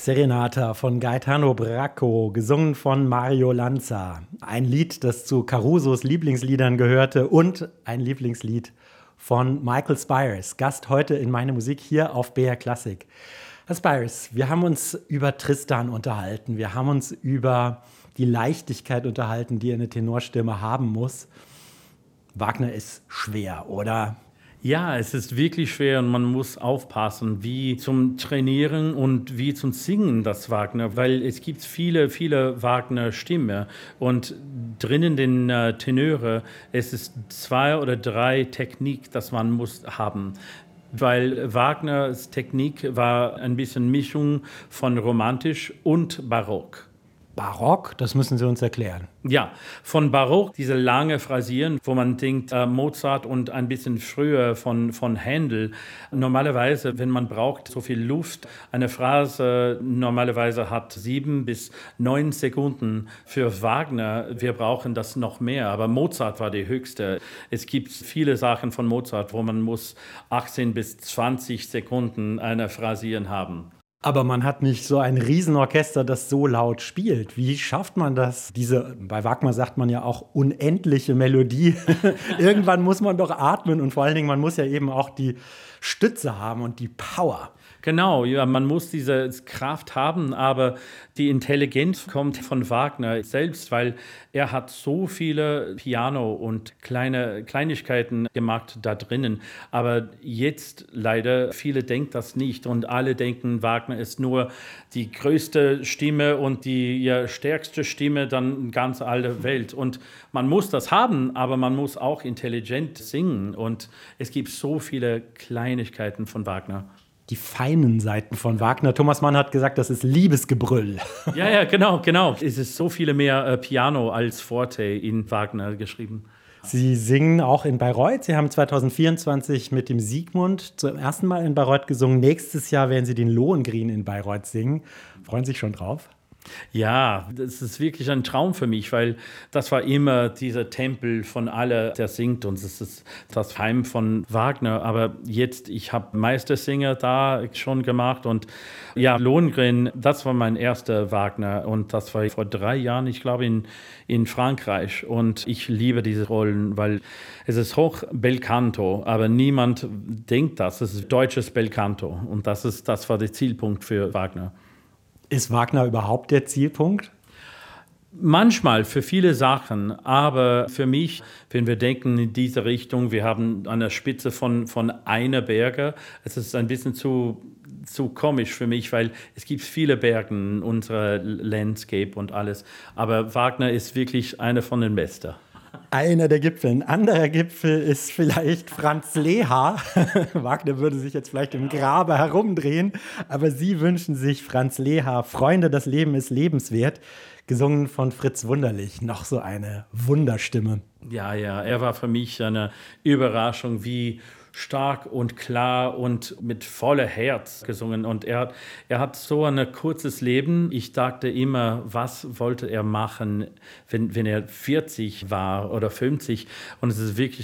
Serenata von Gaetano Bracco, gesungen von Mario Lanza. Ein Lied, das zu Carusos Lieblingsliedern gehörte und ein Lieblingslied von Michael Spyres. Gast heute in Meine Musik hier auf BR Classic. Herr Spyres, wir haben uns über Tristan unterhalten. Wir haben uns über die Leichtigkeit unterhalten, die eine Tenorstimme haben muss. Wagner ist schwer, oder? Ja, es ist wirklich schwer und man muss aufpassen, wie zum Trainieren und wie zum Singen das Wagner, weil es gibt viele Wagner-Stimmen und drinnen den Tenöre, es ist 2 oder 3 Technik, das man muss haben. Weil Wagners Technik war ein bisschen Mischung von romantisch und barock. Barock, das müssen Sie uns erklären. Ja, von Barock, diese lange Phrasieren, wo man denkt, Mozart und ein bisschen früher von Händel. Normalerweise, wenn man braucht so viel Luft, eine Phrase normalerweise hat 7 bis 9 Sekunden. Für Wagner, wir brauchen das noch mehr, aber Mozart war die höchste. Es gibt viele Sachen von Mozart, wo man muss 18 bis 20 Sekunden eine Phrasieren haben. Aber man hat nicht so ein Riesenorchester, das so laut spielt. Wie schafft man das? Bei Wagner sagt man ja auch unendliche Melodie. Irgendwann muss man doch atmen und vor allen Dingen, man muss ja eben auch die Stütze haben und die Power. Genau, ja, man muss diese Kraft haben, aber die Intelligenz kommt von Wagner selbst, weil er hat so viele Piano und Kleinigkeiten gemacht da drinnen. Aber jetzt leider, viele denken das nicht und alle denken, Wagner ist nur die größte Stimme und die stärkste Stimme dann in ganz aller Welt. Und man muss das haben, aber man muss auch intelligent singen und es gibt so viele Kleinigkeiten von Wagner. Die feinen Seiten von Wagner. Thomas Mann hat gesagt, das ist Liebesgebrüll. Ja, genau. Es ist so viele mehr Piano als Forte in Wagner geschrieben. Sie singen auch in Bayreuth. Sie haben 2024 mit dem Sigmund zum ersten Mal in Bayreuth gesungen. Nächstes Jahr werden Sie den Lohengrin in Bayreuth singen. Freuen Sie sich schon drauf? Ja, das ist wirklich ein Traum für mich, weil das war immer dieser Tempel von alle, der singt und es ist das Heim von Wagner. Aber jetzt, ich habe Meistersinger da schon gemacht und ja, Lohengrin, das war mein erster Wagner und das war vor 3 Jahren, ich glaube, in Frankreich und ich liebe diese Rollen, weil es ist hoch Bel Canto, aber niemand denkt das. Es ist deutsches Bel Canto und das war der Zielpunkt für Wagner. Ist Wagner überhaupt der Zielpunkt? Manchmal für viele Sachen, aber für mich, wenn wir denken in diese Richtung, wir haben an der Spitze von einer Berge, es ist ein bisschen zu komisch für mich, weil es gibt viele Berge in unserer Landscape und alles, aber Wagner ist wirklich einer von den Besten. Einer der Gipfel. Ein anderer Gipfel ist vielleicht Franz Lehár. Wagner würde sich jetzt vielleicht im Grabe herumdrehen, aber Sie wünschen sich Franz Lehár, Freunde, das Leben ist lebenswert, gesungen von Fritz Wunderlich. Noch so eine Wunderstimme. Ja, er war für mich eine Überraschung, wie stark und klar und mit voller Herz gesungen. Und er hat so ein kurzes Leben. Ich dachte immer, was wollte er machen, wenn er 40 war oder 50? Und es ist wirklich